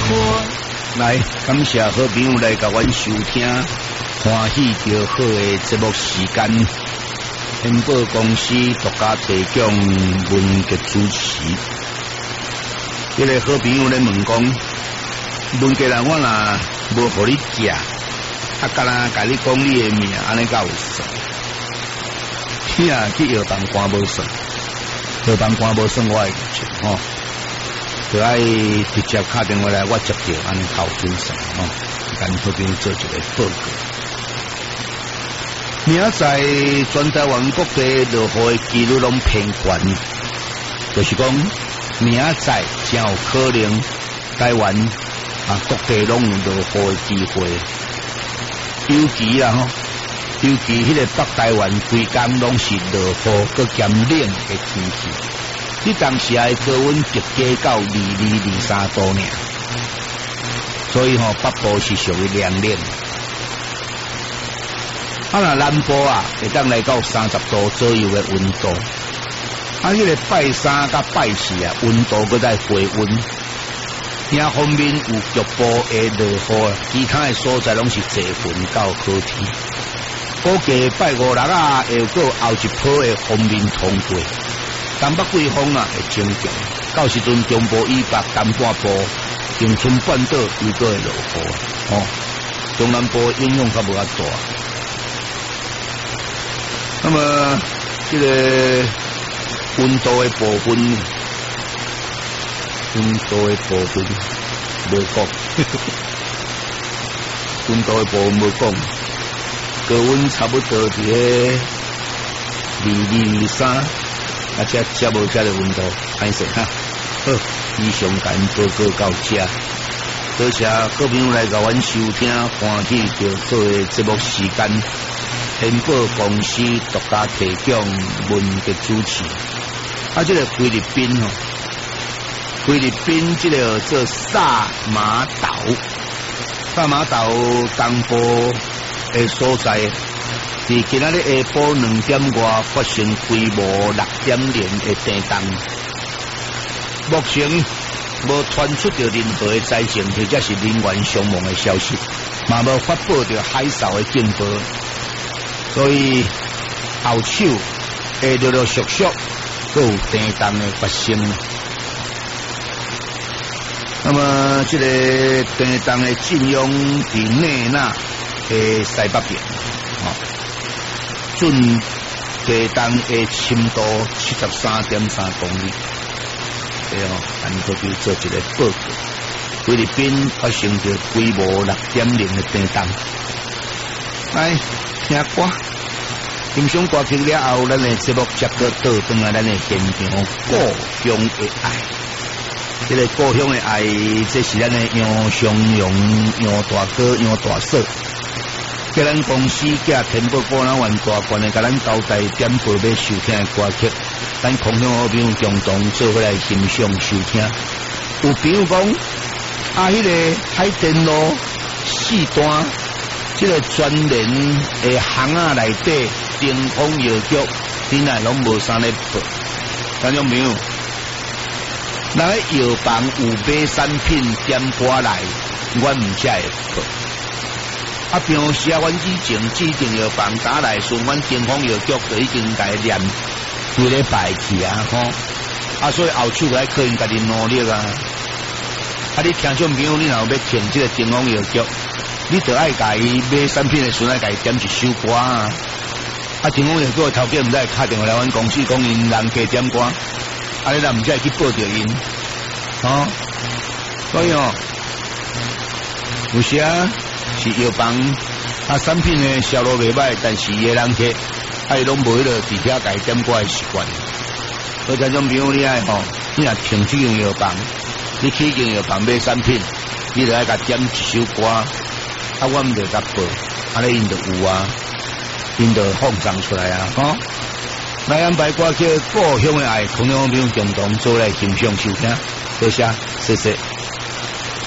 来，感谢好朋友来甲阮收听，欢喜就好的节目时间。天宝公司独家提供文杰主持。这个好朋友咧问讲，文杰人我若无互你食，敢若甲你讲你的名，安尼才有算。听啊，去药房关无算，药房关无算，我会去吼。就爱直接打电话来，我接到安尼较有准算吼，跟好朋友做一个报告。明仔全台湾各地落雨的几率拢偏悬，就是讲明仔真有可能台湾各地拢有落雨的机会，尤其尤其迄个北台湾规工拢是落雨佮兼冷的天气。你当时的高温直加到22、23度呢，所以北部是属于凉冷。那南部会当来到30度左右的温度。迄个拜三甲拜四温度搁再回温。另方面有局部的落雨，其他的所在拢是侪云到好天。估计拜5、6会有后一波的锋面通过。东北季风会增强，到时阵中部以北、东半部、恒春半岛又搁会落雨，中南部影响较无遐大。那么这个温度的部分无讲，温度的部分无讲，高温差不多伫个22、23。这无这个温度，歹势哈。好，以上甲因报告到这。多谢各朋友来甲阮收听，欢喜着做的节目时间。天宝公司独家提供文的主持。这个菲律宾这个做萨马岛东部的所在。伫今仔日下晡2点外发生规模6.0的地震，目前无传出着任何的灾情或者是人员伤亡的消息，嘛无发布着海啸的警报，所以后手会陆陆续续都有地震的发生。那么这个地震的震央伫内纳的西北边。准地震的深度73.3公里，咱可以做一个报告。菲律宾发生着规模6.0的地震。来听歌，欣赏歌曲了后，咱的节目接个倒转来咱的现场，故乡的爱。这个故乡的爱，这是咱的杨尚勇、杨大哥、杨大嫂。甲咱公司甲天宝果然园大罐的，甲咱交代点播要收听的歌曲，咱空中好朋友共同做伙来欣赏收听。有朋友讲，迄个海淀路4段，这个专联的巷内底灯光药局，现在拢无啥咧报。听众朋友，那个药房有买产品点歌来，阮唔才会报。平时阮以前指定药房打来顺，阮东方药局就已经改念规礼拜去所以后手来可能家己努力啊。你听众朋友，你若要听这个东方药局，你就爱家己买产品的时候，爱家己点一首歌啊。东方药局的头家唔知打电话来阮公司讲因人加点歌，你若唔知去报着因，所以有时是药房产品呢销路袂歹，但是伊个人客伊拢无迄个伫遐家点歌的习惯。所以听众朋友，你爱你若停这间药房，你去间药房买产品，你就爱甲点一首歌，我唔就甲报，因就有因就放送出来来安排歌曲《故乡的爱》，空中朋友共同做来欣赏收听，多谢，谢谢。